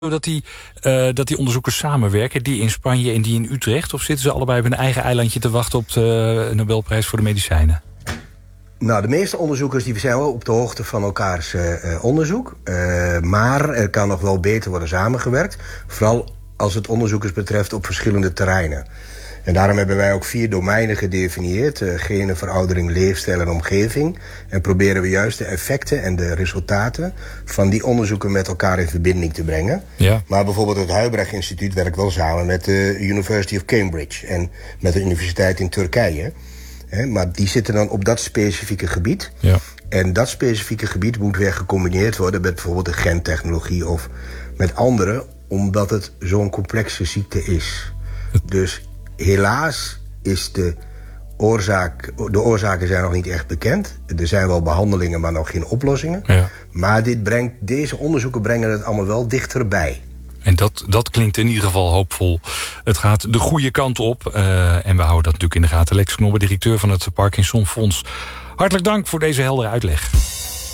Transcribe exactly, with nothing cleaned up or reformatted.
dat die, uh, dat die onderzoekers samenwerken, die in Spanje en die in Utrecht? Of zitten ze allebei op hun eigen eilandje te wachten op de Nobelprijs voor de medicijnen? Nou, de meeste onderzoekers die zijn wel op de hoogte van elkaars uh, onderzoek. Uh, maar er kan nog wel beter worden samengewerkt. Vooral als het onderzoekers betreft op verschillende terreinen. En daarom hebben wij ook vier domeinen gedefinieerd. Uh, genen, veroudering, leefstijl en omgeving. En proberen we juist de effecten en de resultaten van die onderzoeken met elkaar in verbinding te brengen. Ja. Maar bijvoorbeeld het Huybrecht Instituut werkt wel samen met de University of Cambridge en met de Universiteit in Turkije. He, maar die zitten dan op dat specifieke gebied. Ja. En dat specifieke gebied moet weer gecombineerd worden met bijvoorbeeld de gentechnologie of met andere, omdat het zo'n complexe ziekte is. Dus helaas is de oorzaak, de oorzaken zijn nog niet echt bekend. Er zijn wel behandelingen, maar nog geen oplossingen. Ja. Maar dit brengt, deze onderzoeken brengen het allemaal wel dichterbij. En dat, dat klinkt in ieder geval hoopvol. Het gaat de goede kant op. Uh, en we houden dat natuurlijk in de gaten. Lex Knobbe, directeur van het Parkinson Fonds. Hartelijk dank voor deze heldere uitleg.